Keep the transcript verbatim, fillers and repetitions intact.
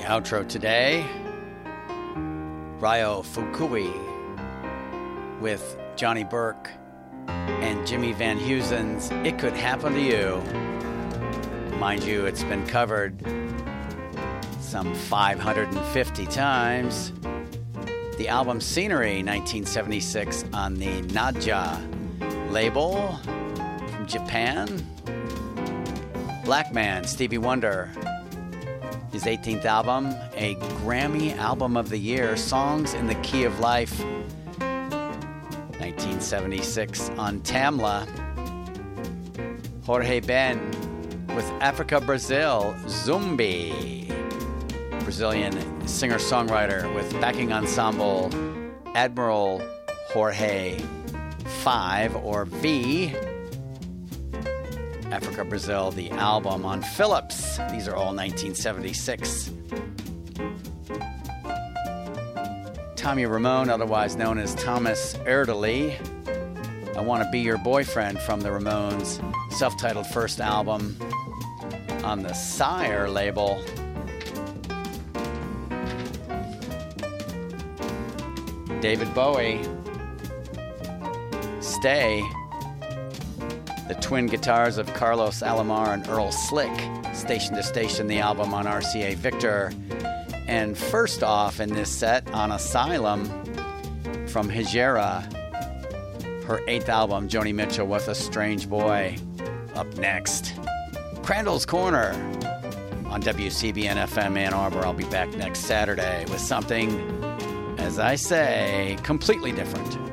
outro today, Ryo Fukui with Johnny Burke and Jimmy Van Heusen's It Could Happen to You. Mind you, it's been covered some five hundred fifty times. The album Scenery, nineteen seventy-six, on the Nadja label from Japan. Black Man, Stevie Wonder, his eighteenth album, a Grammy Album of the Year, Songs in the Key of Life, nineteen seventy-six, on Tamla. Jorge Ben with Africa Brazil, Zumbi. Brazilian singer-songwriter with backing ensemble Admiral Jorge five, or V. Africa Brazil, the album on Philips. These are all nineteen seventy-six. Tommy Ramone, otherwise known as Thomas Erdely, I Want to Be Your Boyfriend, from the Ramones' self-titled first album on the Sire label. David Bowie, Stay, the twin guitars of Carlos Alomar and Earl Slick, Station to Station, the album on R C A Victor. And first off in this set, on Asylum, from Hejera, her eighth album, Joni Mitchell with A Strange Boy. Up next, Crandall's Corner on W C B N F M Ann Arbor. I'll be back next Saturday with something, as I say, completely different.